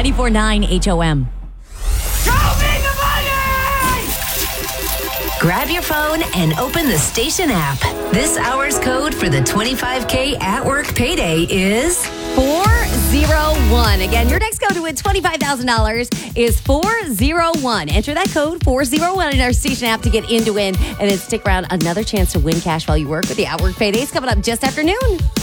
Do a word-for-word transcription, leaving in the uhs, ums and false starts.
ninety-four point nine H O M. Grab your phone and open the station app. This hour's code for the twenty-five K at work payday is four zero one. Again, your next code to win twenty-five thousand dollars is four zero one. Enter that code four zero one in our station app to get in to win. And then stick around. Another chance to win cash while you work with the At Work Paydays coming up just after noon.